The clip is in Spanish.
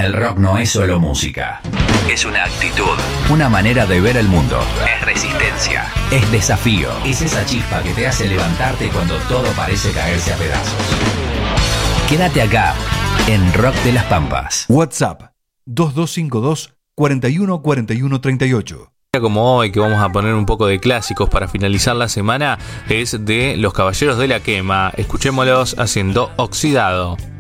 El rock no es solo música. Es una actitud, una manera de ver el mundo. Es resistencia, es desafío. Es esa chispa que te hace levantarte cuando todo parece caerse a pedazos. Quédate acá, en Rock de las Pampas. WhatsApp 2252 41 41 38. Como hoy, que vamos a poner un poco de clásicos para finalizar la semana, es de Los Caballeros de la Quema. Escuchémoslos haciendo Oxidado.